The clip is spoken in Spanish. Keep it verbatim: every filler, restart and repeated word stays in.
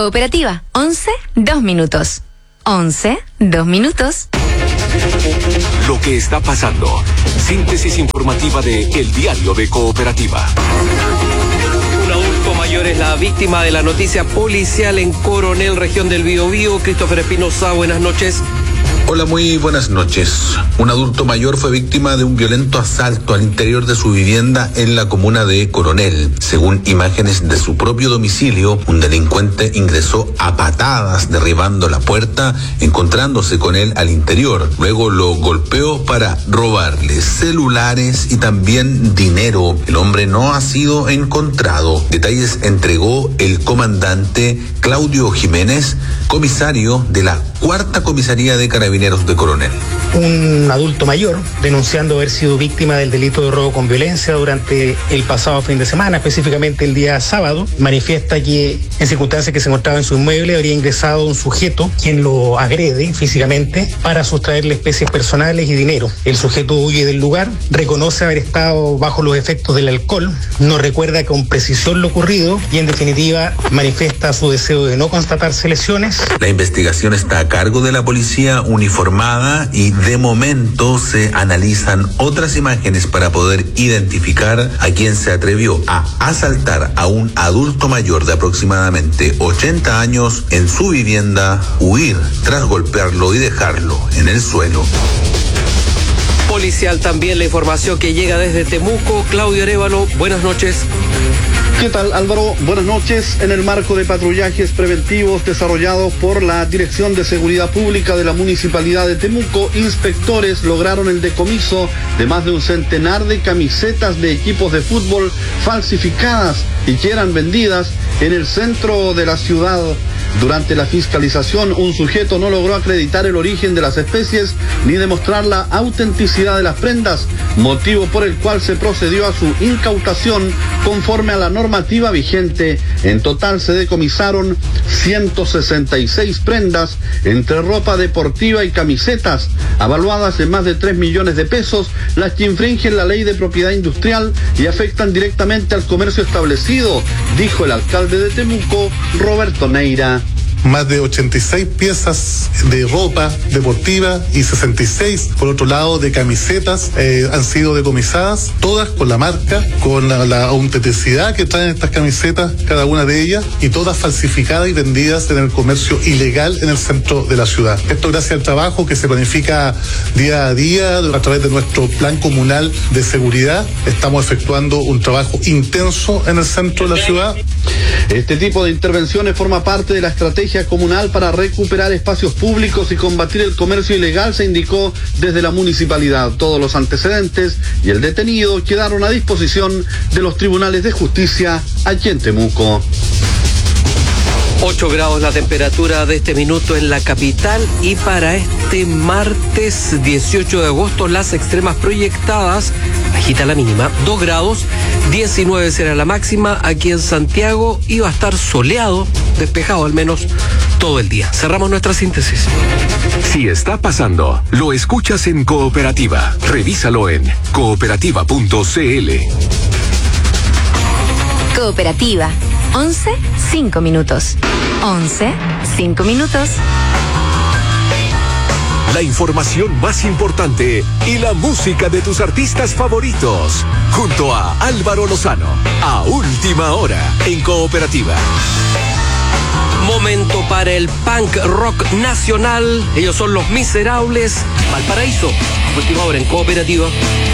Cooperativa, once, dos minutos. once, dos minutos. Lo que está pasando. Síntesis informativa de El Diario de Cooperativa. Un adulto mayor es la víctima de la noticia policial en Coronel, región del Biobío. Christopher Espinosa, buenas noches. Hola, muy buenas noches. Un adulto mayor fue víctima de un violento asalto al interior de su vivienda en la comuna de Coronel. Según imágenes de su propio domicilio, un delincuente ingresó a patadas derribando la puerta, encontrándose con él al interior. Luego lo golpeó para robarle celulares y también dinero. El hombre no ha sido encontrado. Detalles entregó el comandante Claudio Jiménez, comisario de la Cuarta Comisaría de Carabineros de Coronel. Un adulto mayor denunciando haber sido víctima del delito de robo con violencia durante el pasado fin de semana, específicamente el día sábado, manifiesta que en circunstancias que se encontraba en su inmueble habría ingresado un sujeto quien lo agrede físicamente para sustraerle especies personales y dinero. El sujeto huye del lugar, reconoce haber estado bajo los efectos del alcohol, no recuerda con precisión lo ocurrido y en definitiva manifiesta su deseo de no constatarse lesiones. La investigación está a cargo de la policía uniformada y de momento se analizan otras imágenes para poder identificar a quien se atrevió a asaltar a un adulto mayor de aproximadamente ochenta años en su vivienda, huir tras golpearlo y dejarlo en el suelo. Policial también la información que llega desde Temuco. Claudio Arévalo, buenas noches. ¿Qué tal, Álvaro? Buenas noches. En el marco de patrullajes preventivos desarrollados por la Dirección de Seguridad Pública de la Municipalidad de Temuco, inspectores lograron el decomiso de más de un centenar de camisetas de equipos de fútbol falsificadas y que eran vendidas en el centro de la ciudad. Durante la fiscalización, un sujeto no logró acreditar el origen de las especies ni demostrar la autenticidad de las prendas, motivo por el cual se procedió a su incautación conforme a la normativa vigente. En total se decomisaron ciento sesenta y seis prendas entre ropa deportiva y camisetas, avaluadas en más de tres millones de pesos, las que infringen la ley de propiedad industrial y afectan directamente al comercio establecido, dijo el alcalde de Temuco, Roberto Neira. Más de ochenta y seis piezas de ropa deportiva y sesenta y seis, por otro lado, de camisetas eh, han sido decomisadas, todas con la marca, con la, la autenticidad que traen estas camisetas, cada una de ellas, y todas falsificadas y vendidas en el comercio ilegal en el centro de la ciudad. Esto gracias al trabajo que se planifica día a día a través de nuestro plan comunal de seguridad. Estamos efectuando un trabajo intenso en el centro de la ciudad. Este tipo de intervenciones forma parte de la estrategia comunal para recuperar espacios públicos y combatir el comercio ilegal, se indicó desde la municipalidad. Todos los antecedentes y el detenido quedaron a disposición de los tribunales de justicia aquí en Temuco. ocho grados la temperatura de este minuto en la capital y para este martes dieciocho de agosto las extremas proyectadas, bajita la mínima, dos grados, diecinueve será la máxima aquí en Santiago y va a estar soleado, despejado al menos todo el día. Cerramos nuestra síntesis. Si está pasando, lo escuchas en Cooperativa. Revísalo en cooperativa punto c l. Cooperativa, once, cinco minutos. once, cinco minutos. La información más importante y la música de tus artistas favoritos. Junto a Álvaro Lozano. A última hora en Cooperativa. Momento para el punk rock nacional. Ellos son Los Miserables. Valparaíso. Última hora en Cooperativa.